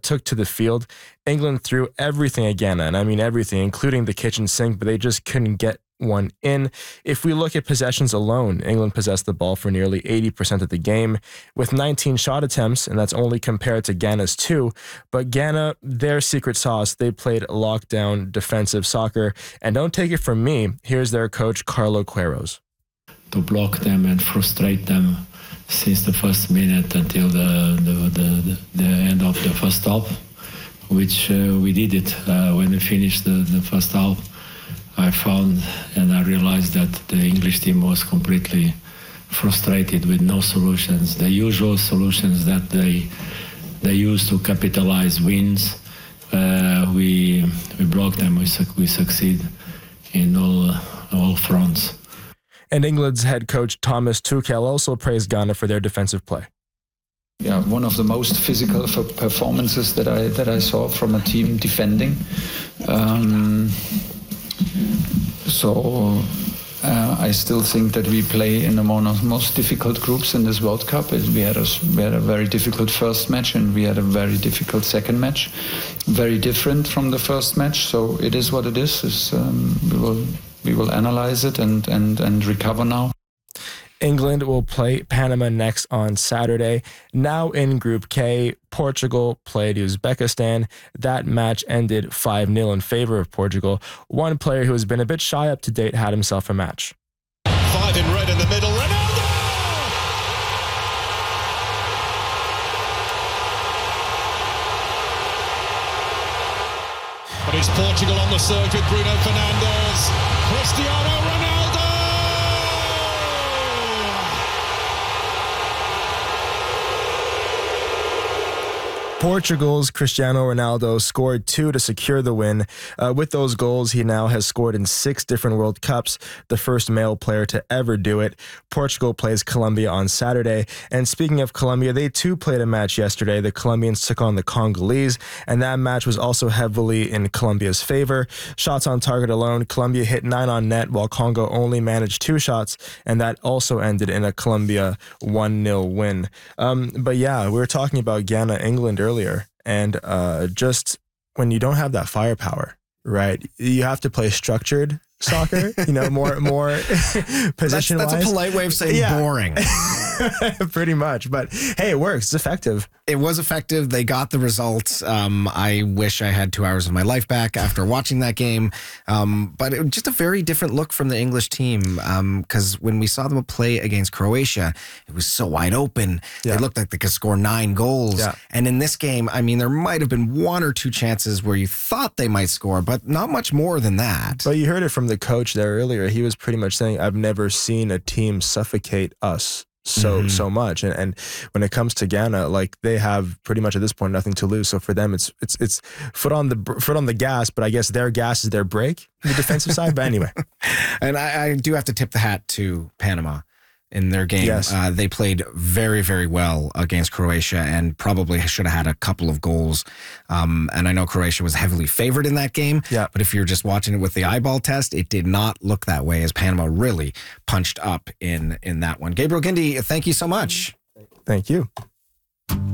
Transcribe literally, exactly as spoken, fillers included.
took to the field. England threw everything at Ghana, and I mean everything, including the kitchen sink, but they just couldn't get one in. If we look at possessions alone, England possessed the ball for nearly eighty percent of the game with nineteen shot attempts, and that's only compared to Ghana's two. But Ghana, their secret sauce, they played lockdown defensive soccer. And don't take it from me, here's their coach, Carlo Queiroz. To block them and frustrate them since the first minute until the, the, the, the end of the first half, which uh, we did it uh, when we finished the, the first half. I found and I realized that the English team was completely frustrated with no solutions. The usual solutions that they they use to capitalize wins, uh, we we block them. We su- we succeed in all all fronts. And England's head coach Thomas Tuchel also praised Ghana for their defensive play. Yeah, one of the most physical performances that I that I saw from a team defending. Um, So uh, I still think that we play in one of the most difficult groups in this World Cup. We had, a, we had a very difficult first match and we had a very difficult second match. Very different from the first match. So it is what it is. It's, um, we will we will analyze it and, and, and recover now. England will play Panama next on Saturday. Now in Group K, Portugal played Uzbekistan. That match ended five nil in favor of Portugal. One player who has been a bit shy up to date had himself a match. Five in red in the middle. Ronaldo! But it's Portugal on the surge with Bruno Fernandes. Cristiano Ronaldo! Portugal's Cristiano Ronaldo scored two to secure the win. Uh, with those goals, he now has scored in six different World Cups, the first male player to ever do it. Portugal plays Colombia on Saturday. And speaking of Colombia, they too played a match yesterday. The Colombians took on the Congolese, and that match was also heavily in Colombia's favor. Shots on target alone, Colombia hit nine on net, while Congo only managed two shots, and that also ended in a Colombia one nil win. Um, but yeah, we were talking about Ghana, England earlier. earlier and uh just when you don't have that firepower, right, you have to play structured soccer, you know, more more position that's, that's a polite way of saying yeah. boring. Pretty much, but hey, it works. It's effective. It was effective. They got the results. Um, I wish I had two hours of my life back after watching that game. Um, but it was just a very different look from the English team. Because um, when we saw them play against Croatia, it was so wide open. Yeah. They looked like they could score nine goals. Yeah. And in this game, I mean, there might have been one or two chances where you thought they might score, but not much more than that. But you heard it from the coach there earlier. He was pretty much saying, I've never seen a team suffocate us so mm-hmm. so much, and and when it comes to Ghana, like, they have pretty much at this point nothing to lose. So for them, it's it's it's foot on the foot on the gas, but I guess their gas is their brake, the defensive side. But anyway, and I, I do have to tip the hat to Panama in their game. Yes. Uh, they played very, very well against Croatia and probably should have had a couple of goals. Um, and I know Croatia was heavily favored in that game, yeah. but if you're just watching it with the eyeball test, it did not look that way, as Panama really punched up in, in that one. Gabriel Gindi, thank you so much. Thank you.